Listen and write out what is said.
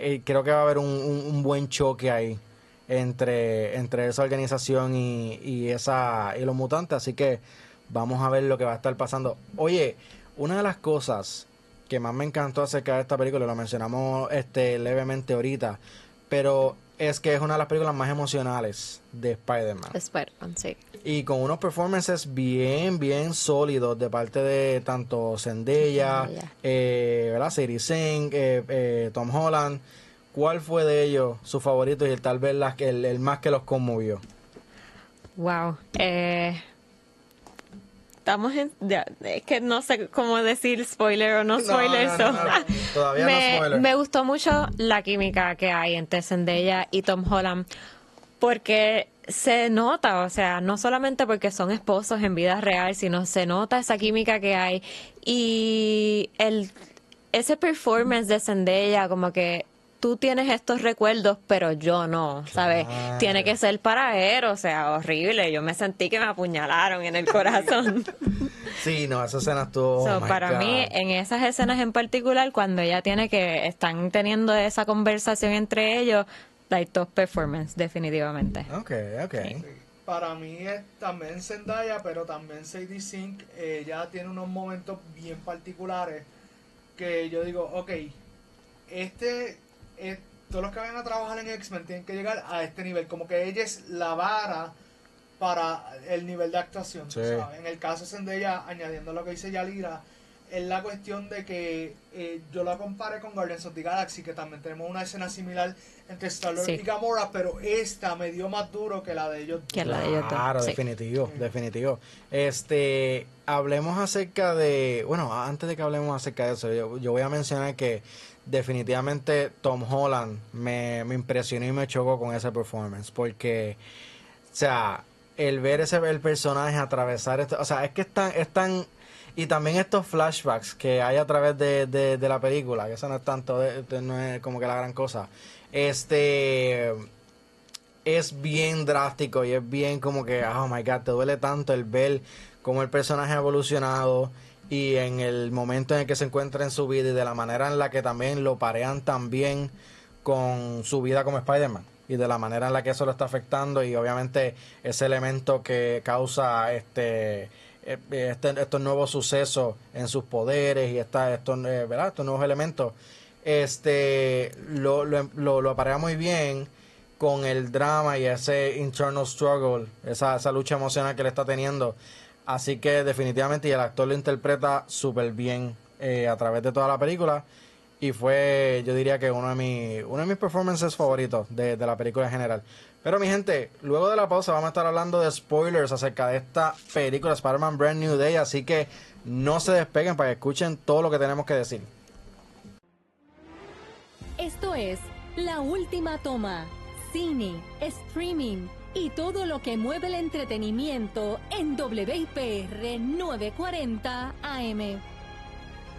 creo que va a haber un buen choque ahí entre esa organización y los mutantes, así que vamos a ver lo que va a estar pasando. Oye, una de las cosas que más me encantó acerca de esta película, lo mencionamos levemente ahorita, pero es que es una de las películas más emocionales de Spider-Man. Spider-Man, sí. Y con unos performances bien sólidos de parte de tanto Zendaya, ¿verdad? Sadie Sink, Tom Holland. ¿Cuál fue de ellos su favorito y tal vez el más que los conmovió? Wow. Es que no sé cómo decir spoiler o no spoiler. No, todavía no spoiler. Me gustó mucho la química que hay entre Zendaya y Tom Holland, porque se nota, o sea, no solamente porque son esposos en vida real, sino se nota esa química que hay. Y ese performance de Zendaya, como que tú tienes estos recuerdos, pero yo no, ¿sabes? Claro. Tiene que ser para él, o sea, horrible. Yo me sentí que me apuñalaron en el corazón. Sí, no, esa escena estuvo... Para mí, en esas escenas en particular, cuando ella están teniendo esa conversación entre ellos, like top performance, definitivamente. Ok. Sí. Para mí es también Zendaya, pero también Sadie Sink. Ella tiene unos momentos bien particulares que yo digo, ok, todos los que vayan a trabajar en X-Men tienen que llegar a este nivel, como que ella es la vara para el nivel de actuación. Sí. ¿Sabes? En el caso de Zendaya, añadiendo lo que dice Yalira, es la cuestión de que yo la comparé con Guardians of the Galaxy, que también tenemos una escena similar entre Star-Lord y Gamora, pero esta me dio más duro que la de ellos. Claro, definitivo. Hablemos acerca de... Bueno, antes de que hablemos acerca de eso, yo voy a mencionar que definitivamente Tom Holland me impresionó y me chocó con ese performance, porque, o sea, el ver el personaje atravesar esto, o sea, es que es tan y también estos flashbacks que hay a través de la película, que eso no es tanto, no es como que la gran cosa, es bien drástico y es bien como que, oh my god, te duele tanto el ver cómo el personaje ha evolucionado y en el momento en el que se encuentra en su vida y de la manera en la que también lo parean también con su vida como Spider-Man y de la manera en la que eso lo está afectando y obviamente ese elemento que causa estos nuevos sucesos en sus poderes y ¿verdad? Estos nuevos elementos lo aparea muy bien con el drama y ese internal struggle, esa lucha emocional que le está teniendo. Así que definitivamente y el actor lo interpreta súper bien a través de toda la película y fue, yo diría que uno de mis performances favoritos de la película en general. Pero mi gente, luego de la pausa vamos a estar hablando de spoilers acerca de esta película Spider-Man Brand New Day, así que no se despeguen para que escuchen todo lo que tenemos que decir. Esto es La Última Toma, cine, streaming y todo lo que mueve el entretenimiento en WIPR 940 AM.